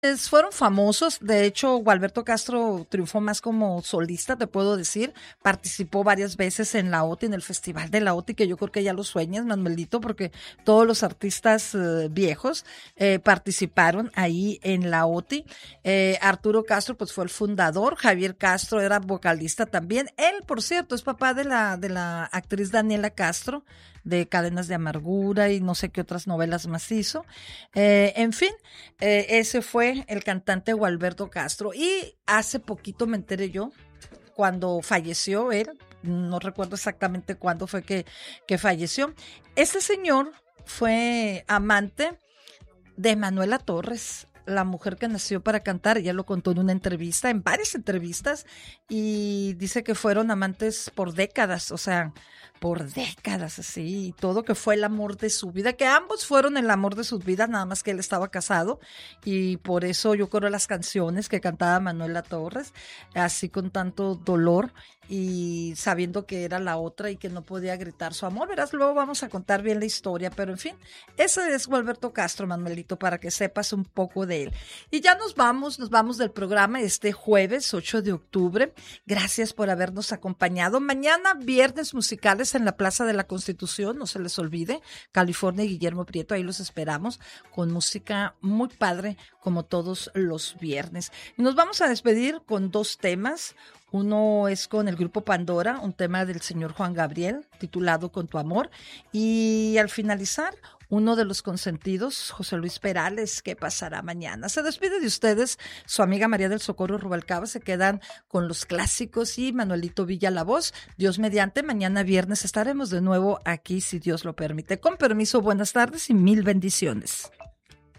Fueron famosos, de hecho, Gualberto Castro triunfó más como solista, te puedo decir, participó varias veces en la OTI, en el Festival de la OTI, que yo creo que ya lo sueñas, Manuelito, porque todos los artistas viejos participaron ahí en la OTI. Arturo Castro, pues fue el fundador, Javier Castro era vocalista también, él, por cierto, es papá de la actriz Daniela Castro, de Cadenas de Amargura y no sé qué otras novelas más hizo. En fin, ese fue el cantante Gualberto Castro. Y hace poquito me enteré yo, cuando falleció él, no recuerdo exactamente cuándo fue que falleció. Este señor fue amante de Manuela Torres, la mujer que nació para cantar. Ella lo contó en una entrevista, en varias entrevistas, y dice que fueron amantes por décadas, o sea, por décadas así, y todo, que fue el amor de su vida, que ambos fueron el amor de sus vidas, nada más que él estaba casado, y por eso yo creo las canciones que cantaba Manuela Torres, así con tanto dolor, y sabiendo que era la otra y que no podía gritar su amor. Verás, luego vamos a contar bien la historia, pero en fin, ese es Gualberto Castro, Manuelito, para que sepas un poco de él. Y ya nos vamos del programa este jueves 8 de octubre. Gracias por habernos acompañado. Mañana, viernes musicales en la Plaza de la Constitución, no se les olvide, California y Guillermo Prieto, ahí los esperamos, con música muy padre, como todos los viernes. Y nos vamos a despedir con dos temas. Uno es con el grupo Pandora, un tema del señor Juan Gabriel, titulado Con tu amor. Y al finalizar, uno de los consentidos, José Luis Perales, ¿qué pasará mañana? Se despide de ustedes su amiga María del Socorro Rubalcaba. Se quedan con los clásicos y Manuelito Villa la voz. Dios mediante, mañana viernes estaremos de nuevo aquí, si Dios lo permite. Con permiso, buenas tardes y mil bendiciones.